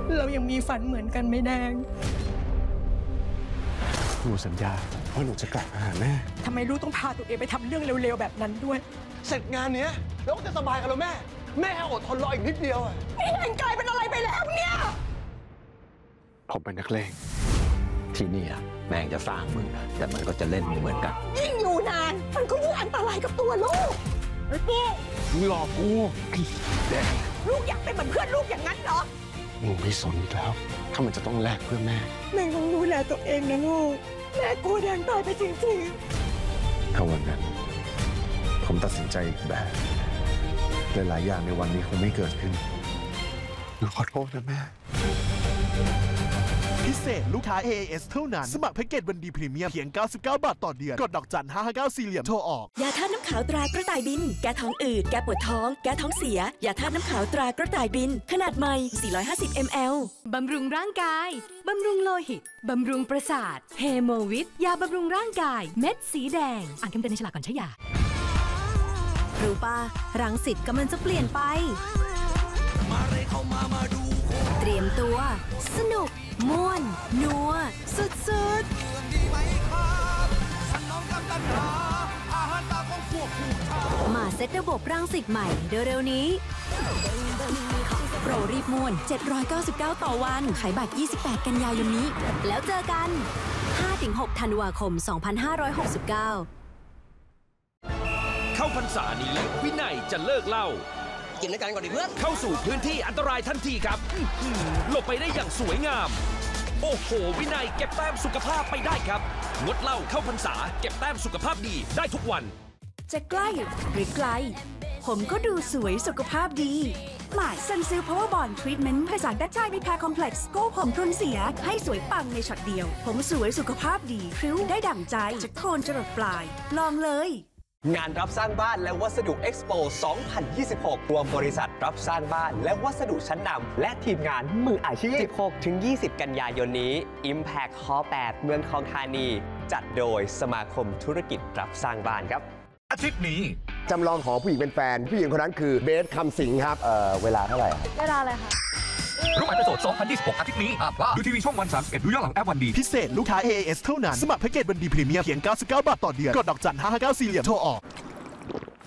เรายังมีฝันเหมือนกันไหมแดงหนูสัญญาว่าหนูจะกลับมาหาแม่ทำไมลูกต้องพาตัวเองไปทำเรื่องเร็วๆแบบนั้นด้วยเสร็จงานเนี้ยเราก็จะสบายกันแล้วแม่อดทนรออีกนิดเดียวอ่ะพี่แดงกลายเป็นอะไรไปแล้วเนี่ยผมเป็นนักเลงที่นี่แม่งจะสร้างมึงแต่มันก็จะเล่นมึงเหมือนกันยิ่งอยู่นานมันก็ยิ่งอันตรายกับตัวลูกไอ้ปุ๊มึงหลอกกูไอ้แดงลูกอยากเป็นเหมือนเพื่อนลูกอย่างนั้นเหรอหนูไม่สนอีกแล้วถ้ามันจะต้องแลกเพื่อแม่ต้องดูแลตัวเองนะลูกแม่กลัวแดงตายไปจริงๆถ้าวันนั้นผมตัดสินใจอีกแบบหลายๆอย่างในวันนี้คงไม่เกิดขึ้นหนูขอโทษนะแม่พิเศษลูกค้า AIS เท่านั้นสมัครแพ็กเกจวันดีพรีเมียมเพียง99 บาทต่อเดือนกดดอกจัน559สี่เหลี่ยมโทรออกยาธาตุน้ำขาวตรากระต่ายบินแก้ท้องอืดแก้ปวดท้องแก้ท้องเสียยาธาตุน้ำขาวตรากระต่ายบินขนาดใหม่450 ml บำรุงร่างกายบำรุงโลหิตบำรุงประสาทเฮโมวิทยาบำรุงร่างกายเม็ดสีแดงอ่านคำเตือนในฉลากก่อนใช้ยารู้ป่ะรังสิตกำลังจะเปลี่ยนไปเตรียมตัวสนุกม่วนนัวสุดๆมาเซตระบบรังสิตใหม่เร็วๆนี้โปรรีบม่วน799ต่อวันขายบัตร28กันยายนนี้แล้วเจอกัน 5-6 ธันวาคม 2569 เข้าพรรษานี้วินัยจะเลิกเหล้ากินด้วยกันก่อนดิเพื่อนเข้าสู่พื้นที่อันตรายทันทีครับหลบไปได้อย่างสวยงามโอ้โหวินัยเก็บแต้มสุขภาพไปได้ครับงดเหล้าเข้าพรรษาเก็บแต้มสุขภาพดีได้ทุกวันจะใกล้หรือไกลผมก็ดูสวยสุขภาพดีใหม่ซันซิลพาวเวอร์บอนด์ทรีทเมนต์ผสานดัชชัยมีแพรคอมเพล็กซ์โก้ผมทนเสียให้สวยปังในช็อตเดียวผมสวยสุขภาพดีพริ้วได้ดั่งใจจากโคนจรดปลายลองเลยงานรับสร้างบ้านและวัสดุเอ็กซ์โป 2026 รวมบริษัทรับสร้างบ้านและวัสดุชั้นนำและทีมงานมืออาชีพ 16-20 กันยายนนี้ Impact Hall 8 เมืองทองธานีจัดโดยสมาคมธุรกิจรับสร้างบ้านครับอาทิตย์นี้จำลองขอผู้หญิงเป็นแฟนผู้หญิงคนนั้นคือเบสคำสิงครับเวลาเท่าไหร่เวลาอะไรคะรู้ไหมเอพิโซด2026อาทิตย์นี้ดูทีวีช่องวัน31ดูย้อนหลังแอปวันดีพิเศษลูกค้า AIS เท่านั้นสมัครแพ็กเกจวันดีพรีเมียมเพียง99 บาทต่อเดือนกดดอกจัน559สี่เหลี่ยมโทรออก